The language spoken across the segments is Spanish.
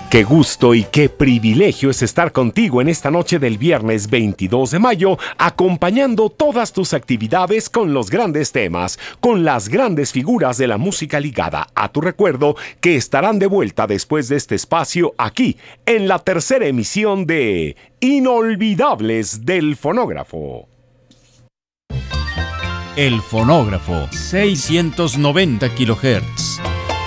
Qué gusto y qué privilegio es estar contigo en esta noche del viernes 22 de mayo, acompañando todas tus actividades con los grandes temas, con las grandes figuras de la música ligada a tu recuerdo, que estarán de vuelta después de este espacio aquí, en la tercera emisión de Inolvidables del Fonógrafo. El Fonógrafo, 690 kHz.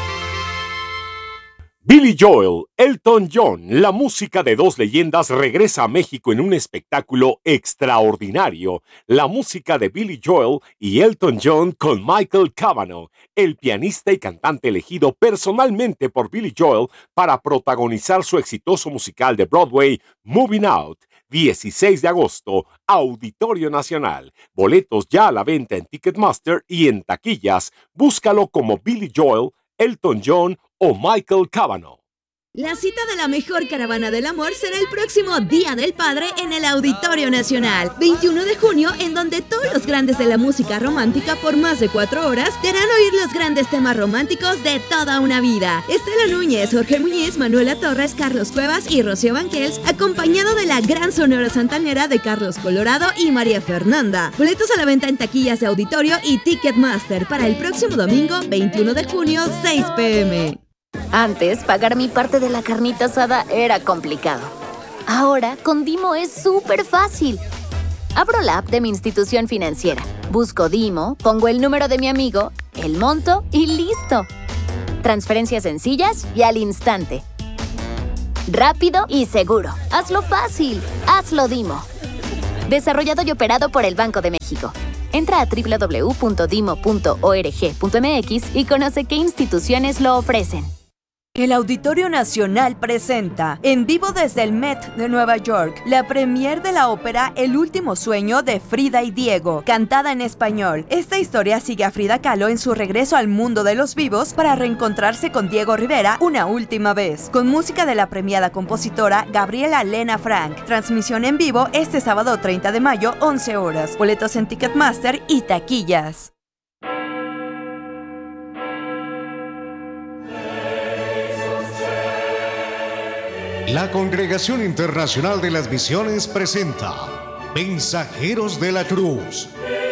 Billy Joel, Elton John, la música de dos leyendas regresa a México en un espectáculo extraordinario. La música de Billy Joel y Elton John con Michael Cavanaugh, el pianista y cantante elegido personalmente por Billy Joel para protagonizar su exitoso musical de Broadway, Moving Out. 16 de agosto, Auditorio Nacional. Boletos ya a la venta en Ticketmaster y en taquillas. Búscalo como Billy Joel, Elton John o Michael Cavanaugh. La cita de la mejor caravana del amor será el próximo Día del Padre en el Auditorio Nacional, 21 de junio, en donde todos los grandes de la música romántica por más de 4 horas te harán oír los grandes temas románticos de toda una vida. Estela Núñez, Jorge Muñiz, Manuela Torres, Carlos Cuevas y Rocío Banquels, acompañado de la gran Sonora Santanera de Carlos Colorado y María Fernanda. Boletos a la venta en taquillas de Auditorio y Ticketmaster para el próximo domingo, 21 de junio, 6 p.m. Antes, pagar mi parte de la carnita asada era complicado. Ahora, con Dimo es súper fácil. Abro la app de mi institución financiera, busco Dimo, pongo el número de mi amigo, el monto y ¡listo! Transferencias sencillas y al instante. Rápido y seguro. Hazlo fácil. Hazlo Dimo. Desarrollado y operado por el Banco de México. Entra a www.dimo.org.mx y conoce qué instituciones lo ofrecen. El Auditorio Nacional presenta, en vivo desde el Met de Nueva York, la premier de la ópera El último sueño de Frida y Diego, cantada en español. Esta historia sigue a Frida Kahlo en su regreso al mundo de los vivos para reencontrarse con Diego Rivera una última vez, con música de la premiada compositora Gabriela Lena Frank. Transmisión en vivo este sábado 30 de mayo, 11 horas. Boletos en Ticketmaster y taquillas. La Congregación Internacional de las Misiones presenta Mensajeros de la Cruz.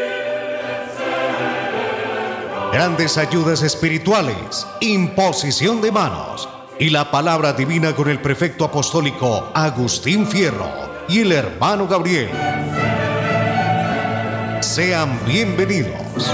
Grandes ayudas espirituales, imposición de manos y la palabra divina con el prefecto apostólico Agustín Fierro y el hermano Gabriel. Sean bienvenidos.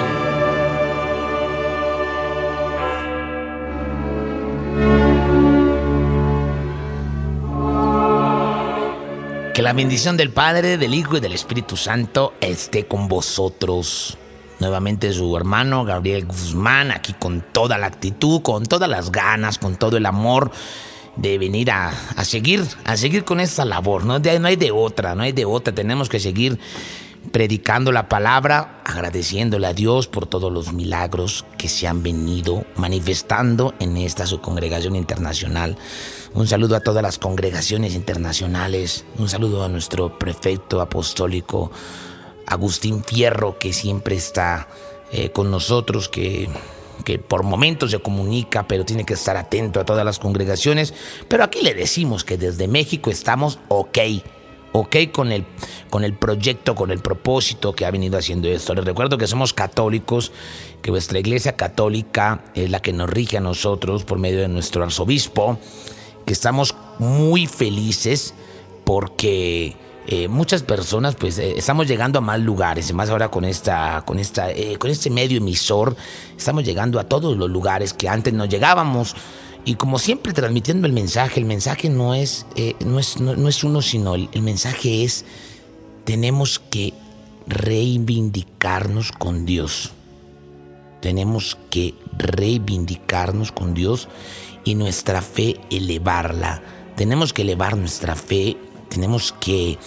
Que la bendición del Padre, del Hijo y del Espíritu Santo esté con vosotros. Nuevamente su hermano Gabriel Guzmán, aquí con toda la actitud, con todas las ganas, con todo el amor de venir a seguir con esta labor. No hay de otra. Tenemos que seguir predicando la palabra, agradeciéndole a Dios por todos los milagros que se han venido manifestando en esta su congregación internacional. Un saludo a todas las congregaciones internacionales, un saludo a nuestro prefecto apostólico Agustín Fierro, que siempre está con nosotros, que por momentos se comunica, pero tiene que estar atento a todas las congregaciones. Pero aquí le decimos que desde México estamos ok con el proyecto, con el propósito que ha venido haciendo esto. Les recuerdo que somos católicos, que vuestra iglesia católica es la que nos rige a nosotros por medio de nuestro arzobispo, que estamos muy felices porque muchas personas pues estamos llegando a más lugares, más ahora con este medio emisor, estamos llegando a todos los lugares que antes no llegábamos. Y como siempre transmitiendo el mensaje no es uno, sino el mensaje es: tenemos que reivindicarnos con Dios. Tenemos que reivindicarnos con Dios y nuestra fe elevarla. Tenemos que elevar nuestra fe, tenemos que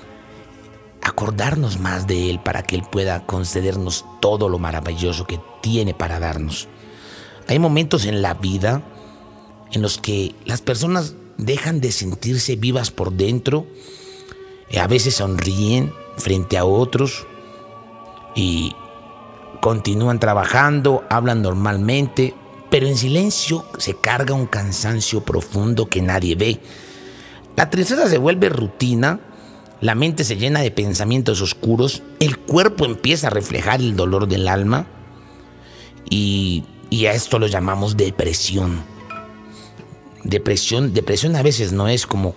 acordarnos más de Él para que Él pueda concedernos todo lo maravilloso que tiene para darnos. Hay momentos en la vida en los que las personas dejan de sentirse vivas por dentro, a veces sonríen frente a otros y continúan trabajando, hablan normalmente, pero en silencio se carga un cansancio profundo que nadie ve. La tristeza se vuelve rutina, la mente se llena de pensamientos oscuros, el cuerpo empieza a reflejar el dolor del alma y a esto lo llamamos depresión. Depresión a veces no es como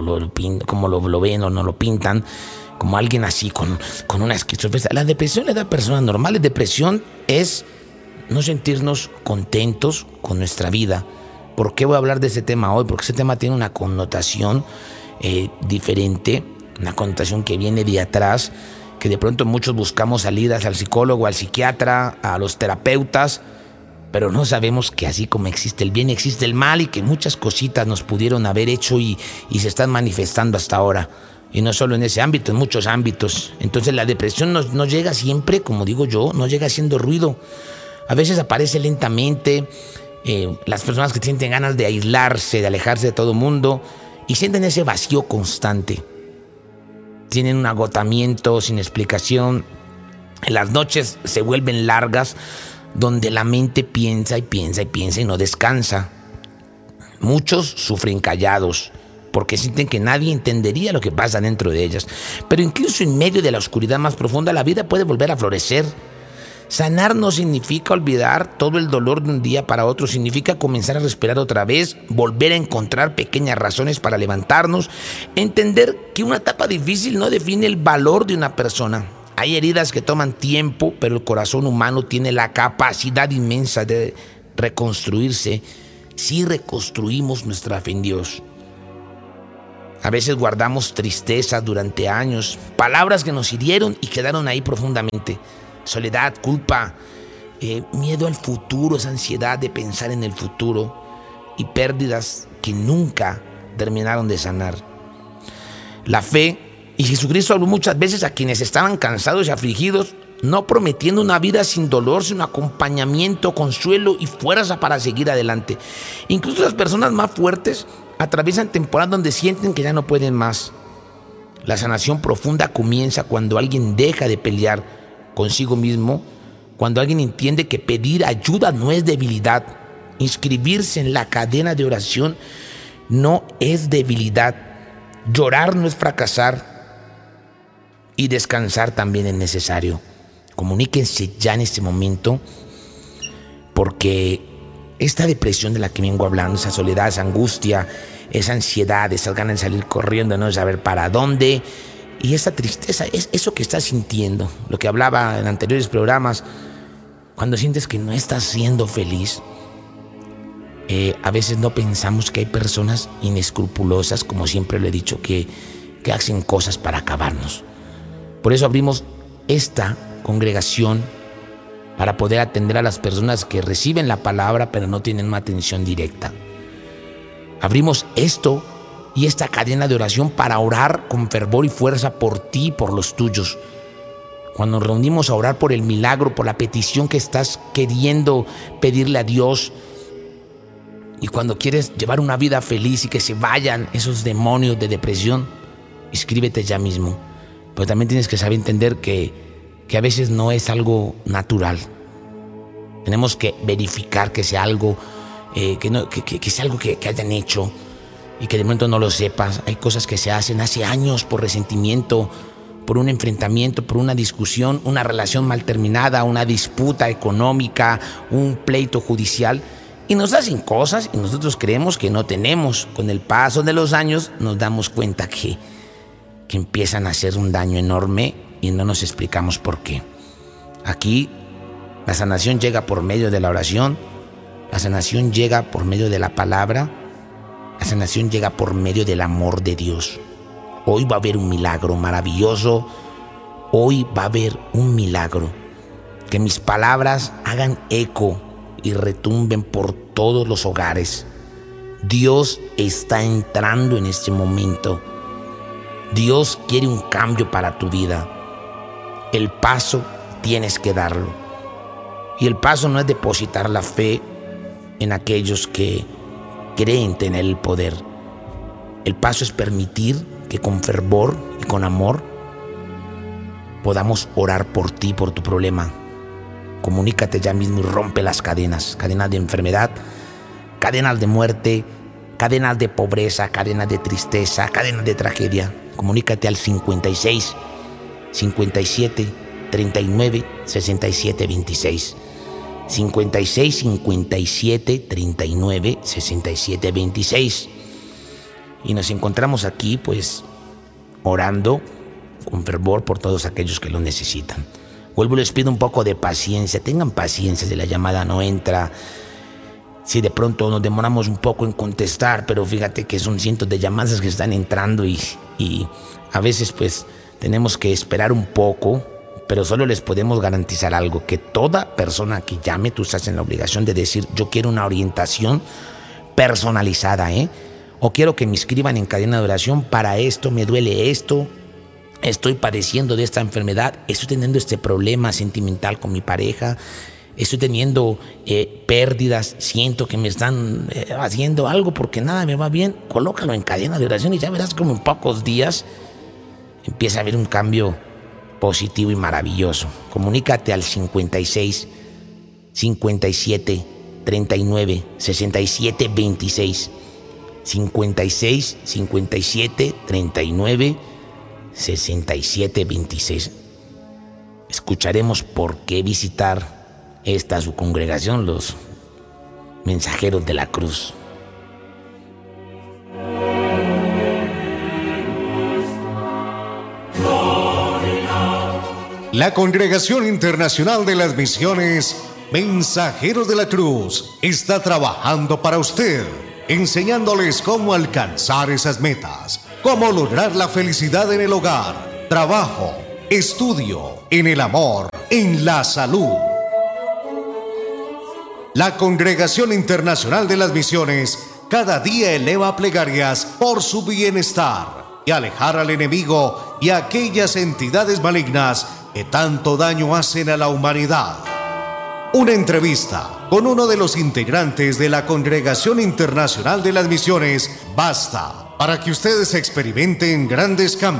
lo ven o no lo pintan, como alguien así con una esquizofrenia. La depresión le da a personas normales. Depresión es no sentirnos contentos con nuestra vida. ¿Por qué voy a hablar de este tema hoy? Porque ese tema tiene una connotación diferente, una connotación que viene de atrás, que de pronto muchos buscamos salidas al psicólogo, al psiquiatra, a los terapeutas, pero no sabemos que así como existe el bien, existe el mal y que muchas cositas nos pudieron haber hecho y se están manifestando hasta ahora. Y no solo en ese ámbito, en muchos ámbitos. Entonces la depresión no llega siempre, como digo yo, no llega haciendo ruido. A veces aparece lentamente. Las personas que sienten ganas de aislarse, de alejarse de todo el mundo y sienten ese vacío constante. Tienen un agotamiento sin explicación. Las noches se vuelven largas, donde la mente piensa y piensa y piensa y no descansa. Muchos sufren callados porque sienten que nadie entendería lo que pasa dentro de ellas. Pero incluso en medio de la oscuridad más profunda, la vida puede volver a florecer. Sanar no significa olvidar todo el dolor de un día para otro, significa comenzar a respirar otra vez, volver a encontrar pequeñas razones para levantarnos, entender que una etapa difícil no define el valor de una persona. Hay heridas que toman tiempo, pero el corazón humano tiene la capacidad inmensa de reconstruirse si reconstruimos nuestra fe en Dios. A veces guardamos tristeza durante años, palabras que nos hirieron y quedaron ahí profundamente. Soledad, culpa, miedo al futuro, esa ansiedad de pensar en el futuro y pérdidas que nunca terminaron de sanar. La fe, y Jesucristo habló muchas veces a quienes estaban cansados y afligidos, no prometiendo una vida sin dolor, sino acompañamiento, consuelo y fuerza para seguir adelante. Incluso las personas más fuertes atraviesan temporadas donde sienten que ya no pueden más. La sanación profunda comienza cuando alguien deja de pelear consigo mismo, cuando alguien entiende que pedir ayuda no es debilidad, inscribirse en la cadena de oración no es debilidad, llorar no es fracasar y descansar también es necesario. Comuníquense ya en este momento, porque esta depresión de la que vengo hablando, esa soledad, esa angustia, esa ansiedad, esas ganas de salir corriendo, no saber para dónde, y esa tristeza, es eso que estás sintiendo, lo que hablaba en anteriores programas, cuando sientes que no estás siendo feliz. A veces no pensamos que hay personas inescrupulosas, como siempre lo he dicho, que hacen cosas para acabarnos. Por eso abrimos esta congregación, para poder atender a las personas que reciben la palabra pero no tienen una atención directa. Abrimos esto y esta cadena de oración para orar con fervor y fuerza por ti y por los tuyos. Cuando nos reunimos a orar por el milagro, por la petición que estás queriendo pedirle a Dios, y cuando quieres llevar una vida feliz y que se vayan esos demonios de depresión, inscríbete ya mismo. Pero también tienes que saber entender que a veces no es algo natural. Tenemos que verificar que sea algo que sea algo que hayan hecho y que de momento no lo sepas. Hay cosas que se hacen hace años por resentimiento, por un enfrentamiento, por una discusión, una relación mal terminada, una disputa económica, un pleito judicial, y nos hacen cosas y nosotros creemos que no tenemos. Con el paso de los años nos damos cuenta que empiezan a hacer un daño enorme y no nos explicamos por qué. Aquí la sanación llega por medio de la oración, la sanación llega por medio de la palabra, la sanación llega por medio del amor de Dios. Hoy va a haber un milagro maravilloso, hoy va a haber un milagro. Que mis palabras hagan eco y retumben por todos los hogares. Dios está entrando en este momento. Dios quiere un cambio para tu vida. El paso tienes que darlo. Y el paso no es depositar la fe en aquellos que creen tener el poder. El paso es permitir que con fervor y con amor podamos orar por ti, por tu problema. Comunícate ya mismo y rompe las cadenas. Cadenas de enfermedad, cadenas de muerte, cadenas de pobreza, cadenas de tristeza, cadenas de tragedia. Comunícate al 56 57 39 67 26. 56 57 39 67 26. Y nos encontramos aquí, pues, orando con fervor por todos aquellos que lo necesitan. Vuelvo y les pido un poco de paciencia. Tengan paciencia si la llamada no entra. Si de pronto nos demoramos un poco en contestar, pero fíjate que son cientos de llamadas que están entrando y a veces pues tenemos que esperar un poco, pero solo les podemos garantizar algo, que toda persona que llame, tú estás en la obligación de decir: yo quiero una orientación personalizada, o quiero que me inscriban en cadena de oración para esto, me duele esto, estoy padeciendo de esta enfermedad, estoy teniendo este problema sentimental con mi pareja, estoy teniendo pérdidas, siento que me están haciendo algo porque nada me va bien. Colócalo en cadena de oración y ya verás como en pocos días empieza a haber un cambio positivo y maravilloso. Comunícate al 56 57 39 67 26. 56 57 39 67 26. Escucharemos por qué visitar esta su congregación, los mensajeros de la cruz. La Congregación Internacional de las Misiones Mensajeros de la Cruz está trabajando para usted, enseñándoles cómo alcanzar esas metas, cómo lograr la felicidad en el hogar, trabajo, estudio, en el amor, en la salud. La Congregación Internacional de las Misiones cada día eleva plegarias por su bienestar y alejar al enemigo y a aquellas entidades malignas que tanto daño hacen a la humanidad. Una entrevista con uno de los integrantes de la Congregación Internacional de las Misiones basta para que ustedes experimenten grandes cambios.